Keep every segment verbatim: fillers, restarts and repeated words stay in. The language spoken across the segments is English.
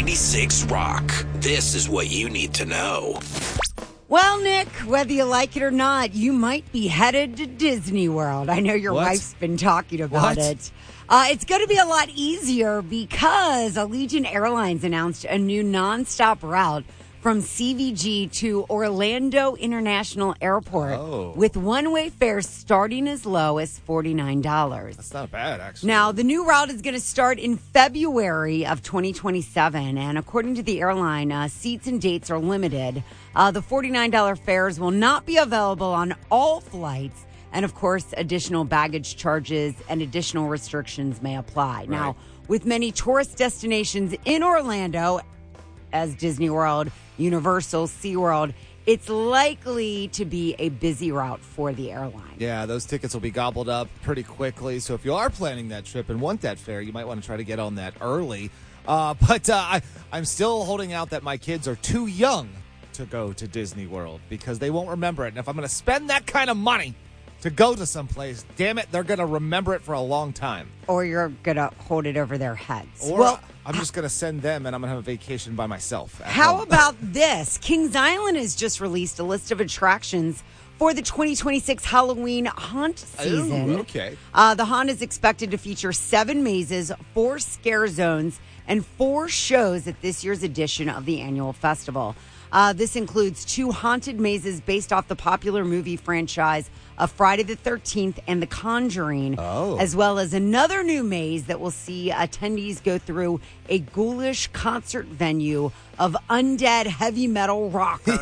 ninety-six Rock. This is what you need to know. Well, Nick, whether you like it or not, you might be headed to Disney World. I know your What? wife's been talking about What? it. Uh, it's going to be a lot easier because Allegiant Airlines announced a new nonstop route from C V G to Orlando International Airport Oh. with one-way fares starting as low as forty-nine dollars. That's not bad, actually. Now, the new route is going to start in February of twenty twenty-seven, and according to the airline, uh, seats and dates are limited. Uh, the forty-nine dollars fares will not be available on all flights, and of course, additional baggage charges and additional restrictions may apply. Right. Now, with many tourist destinations in Orlando, as Disney World, Universal, SeaWorld, it's likely to be a busy route for the airline. Yeah, those tickets will be gobbled up pretty quickly. So if you are planning that trip and want that fare, you might want to try to get on that early. Uh, but uh, I, I'm still holding out that my kids are too young to go to Disney World because they won't remember it. And if I'm going to spend that kind of money to go to someplace, damn it, they're going to remember it for a long time. Or you're going to hold it over their heads. Or well, I'm just going to send them and I'm going to have a vacation by myself. at how home. about this? Kings Island has just released a list of attractions for the twenty twenty-six Halloween haunt season. Ooh, okay. Uh, the haunt is expected to feature seven mazes, four scare zones, and four shows at this year's edition of the annual festival. Uh, this includes two haunted mazes based off the popular movie franchise of Friday the thirteenth and The Conjuring, Oh. as well as another new maze that will see attendees go through a ghoulish concert venue of undead heavy metal rockers.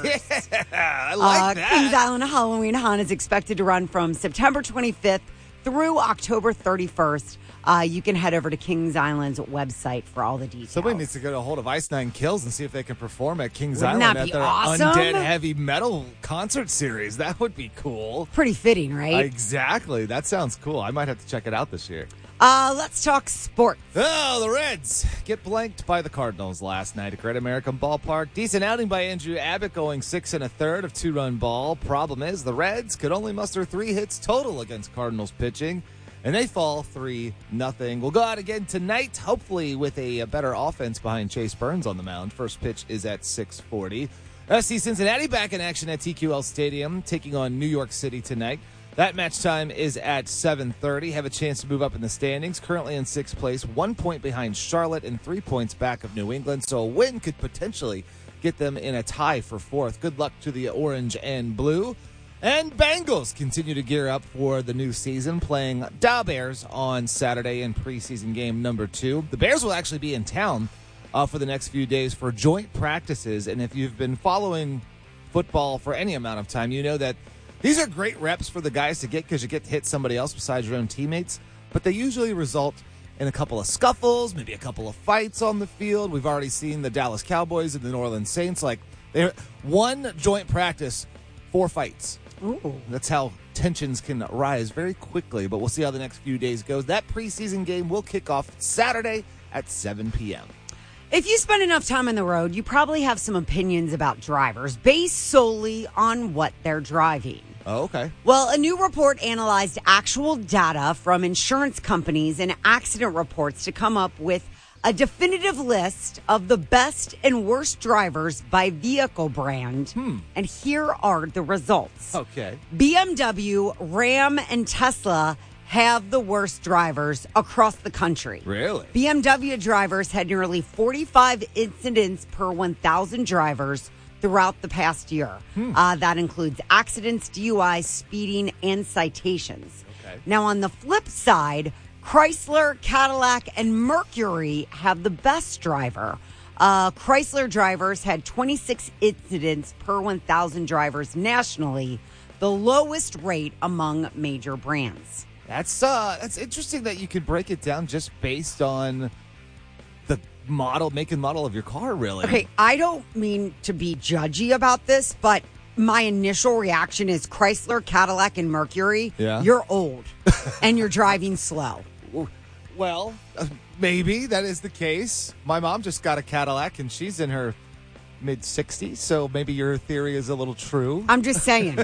I like uh, that. Kings Island Halloween Haunt is expected to run from September twenty-fifth through October thirty-first. Uh, you can head over to Kings Island's website for all the details. Somebody needs to get a hold of Ice Nine Kills and see if they can perform at Kings Wouldn't Island that at be their awesome? Undead Heavy Metal concert series. That would be cool. Pretty fitting, right? Exactly. That sounds cool. I might have to check it out this year. Uh, let's talk sports. Oh, the Reds get blanked by the Cardinals last night at Great American Ballpark. Decent outing by Andrew Abbott, going six and a third of two-run ball. Problem is, the Reds could only muster three hits total against Cardinals pitching, and they fall three nothing. We'll go out again tonight, hopefully with a, a better offense behind Chase Burns on the mound. First pitch is at six forty. S C Cincinnati back in action at T Q L Stadium, taking on New York City tonight. That match time is at seven thirty. Have a chance to move up in the standings. Currently in sixth place, one point behind Charlotte and three points back of New England. So a win could potentially get them in a tie for fourth. Good luck to the orange and blue. And Bengals continue to gear up for the new season, playing Da Bears on Saturday in preseason game number two. The Bears will actually be in town uh, for the next few days for joint practices. And if you've been following football for any amount of time, you know that these are great reps for the guys to get because you get to hit somebody else besides your own teammates. But they usually result in a couple of scuffles, maybe a couple of fights on the field. We've already seen the Dallas Cowboys and the New Orleans Saints. Like, they one joint practice, four fights. Ooh. That's how tensions can rise very quickly, but we'll see how the next few days goes. That preseason game will kick off Saturday at seven p.m. If you spend enough time on the road, you probably have some opinions about drivers based solely on what they're driving. Oh, okay. Well, a new report analyzed actual data from insurance companies and accident reports to come up with a definitive list of the best and worst drivers by vehicle brand. Hmm. And here are the results. Okay. B M W, Ram, and Tesla have the worst drivers across the country. Really? B M W drivers had nearly forty-five incidents per one thousand drivers throughout the past year. Hmm. Uh, that includes accidents, D U Is, speeding, and citations. Okay. Now, on the flip side, Chrysler, Cadillac, and Mercury have the best driver. Uh, Chrysler drivers had twenty-six incidents per one thousand drivers nationally, the lowest rate among major brands. That's uh, that's interesting that you can break it down just based on the model, make and model of your car, really. Okay, I don't mean to be judgy about this, but my initial reaction is Chrysler, Cadillac, and Mercury. Yeah. You're old and you're driving slow. Well, uh, maybe that is the case. My mom just got a Cadillac, and she's in her mid-sixties, so maybe your theory is a little true. I'm just saying.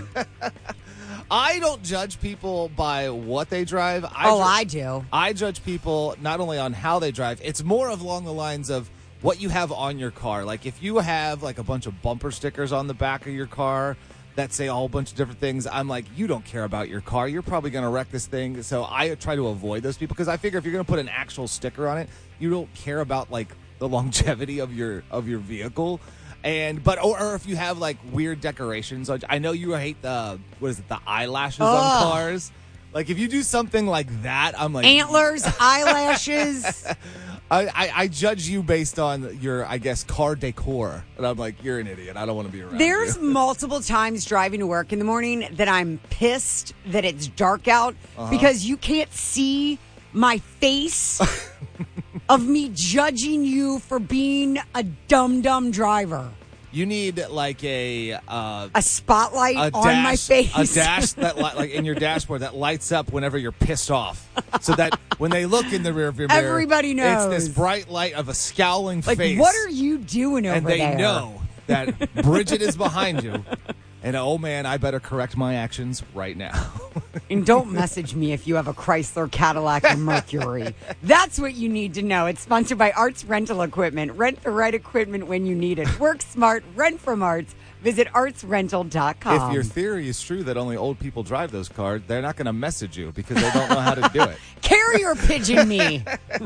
I don't judge people by what they drive. I oh, ju- I do. I judge people not only on how they drive. It's more along the lines of what you have on your car. Like if you have like a bunch of bumper stickers on the back of your car that say a whole bunch of different things, I'm like, you don't care about your car. You're probably going to wreck this thing. So I try to avoid those people because I figure if you're going to put an actual sticker on it, you don't care about like the longevity of your of your vehicle. And but or, or if you have like weird decorations, I know you hate the what is it the eyelashes Ugh. on cars. Like if you do something like that, I'm like antlers, eyelashes. I, I, I judge you based on your, I guess, car decor. And I'm like, you're an idiot. I don't want to be around There's you. multiple times driving to work in the morning that I'm pissed that it's dark out uh-huh. because you can't see my face of me judging you for being a dumb, dumb driver. You need like a uh, a spotlight a on dash, my face, a dash that li- like in your dashboard that lights up whenever you're pissed off, so that when they look in the rearview mirror, everybody knows it's this bright light of a scowling like, face. what are you doing over and they there? know that Bridget is behind you. And oh man, I better correct my actions right now. And don't message me if you have a Chrysler, Cadillac, or Mercury. That's what you need to know. It's sponsored by Arts Rental Equipment. Rent the right equipment when you need it. Work smart, rent from Arts. Visit arts rental dot com. If your theory is true that only old people drive those cars, they're not going to message you because they don't know how to do it. Carrier pigeon me.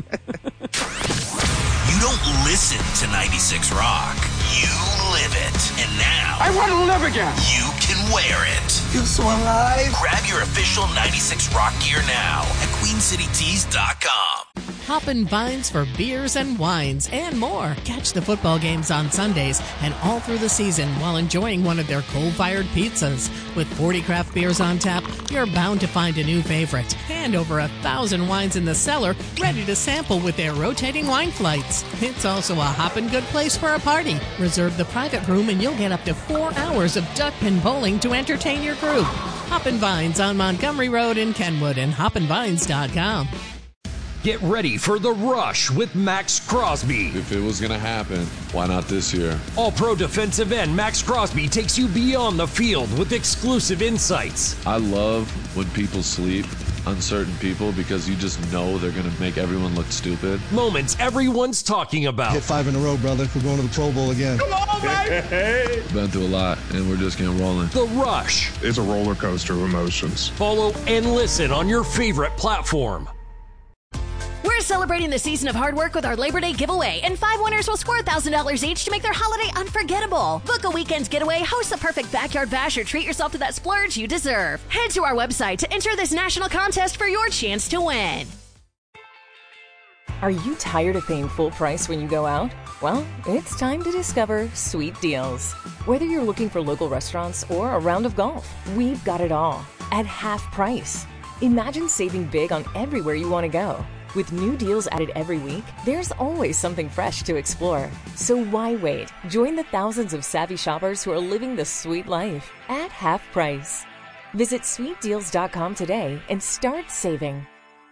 You don't listen to ninety-six Rock. You live it. And now, I want to live again. You can wear it. Feel so alive. Grab your official ninety-six Rock gear now at queen city tees dot com. Hoppin' Vines for beers and wines and more. Catch the football games on Sundays and all through the season while enjoying one of their coal-fired pizzas. With forty craft beers on tap, you're bound to find a new favorite. And over a thousand wines in the cellar, ready to sample with their rotating wine flights. It's also a hoppin' good place for a party. Reserve the private room and you'll get up to four hours of duck pin bowling to entertain your group. Hoppin' Vines on Montgomery Road in Kenwood and hoppin vines dot com. Get ready for The Rush with Max Crosby. If it was going to happen, why not this year? All-pro defensive end Max Crosby takes you beyond the field with exclusive insights. I love when people sleep on certain people because you just know they're going to make everyone look stupid. Moments everyone's talking about. Hit five in a row, brother. We're going to the Pro Bowl again. Come on, baby! Been through a lot, and we're just getting rolling. The Rush. It's a roller coaster of emotions. Follow and listen on your favorite platform. We're celebrating the season of hard work with our Labor Day giveaway, and five winners will score one thousand dollars each to make their holiday unforgettable. Book a weekend's getaway, host a perfect backyard bash, or treat yourself to that splurge you deserve. Head to our website to enter this national contest for your chance to win. Are you tired of paying full price when you go out? Well, it's time to discover Sweet Deals. Whether you're looking for local restaurants or a round of golf, we've got it all at half price. Imagine saving big on everywhere you want to go. With new deals added every week, there's always something fresh to explore. So why wait? Join the thousands of savvy shoppers who are living the sweet life at half price. Visit sweet deals dot com today and start saving.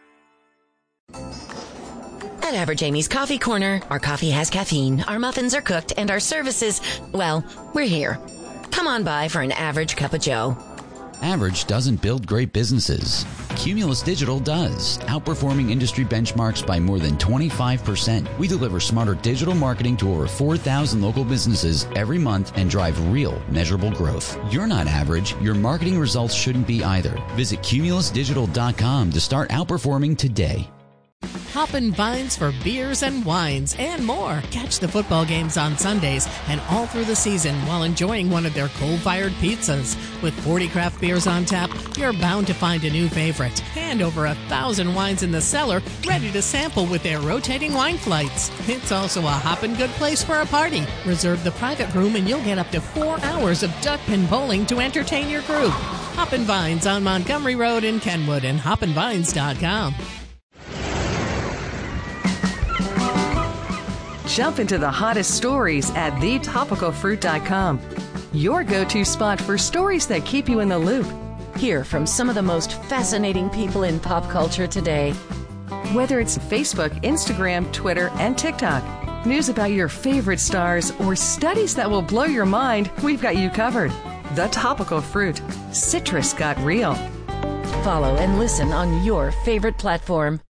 At Average Amy's Coffee Corner, our coffee has caffeine, our muffins are cooked, and our services, well, we're here. Come on by for an average cup of joe. Average doesn't build great businesses. Cumulus Digital does, outperforming industry benchmarks by more than twenty-five percent. We deliver smarter digital marketing to over four thousand local businesses every month and drive real, measurable growth. You're not average. Your marketing results shouldn't be either. Visit cumulus digital dot com to start outperforming today. Hoppin' Vines for beers and wines and more. Catch the football games on Sundays and all through the season while enjoying one of their coal-fired pizzas. With forty craft beers on tap, you're bound to find a new favorite. And over a thousand wines in the cellar, ready to sample with their rotating wine flights. It's also a hoppin' good place for a party. Reserve the private room and you'll get up to four hours of duck pin bowling to entertain your group. Hoppin' Vines on Montgomery Road in Kenwood and hoppin vines dot com. Jump into the hottest stories at the topical fruit dot com. Your go-to spot for stories that keep you in the loop. Hear from some of the most fascinating people in pop culture today. Whether it's Facebook, Instagram, Twitter, and TikTok, news about your favorite stars, or studies that will blow your mind, we've got you covered. The Topical Fruit. Citrus got real. Follow and listen on your favorite platform.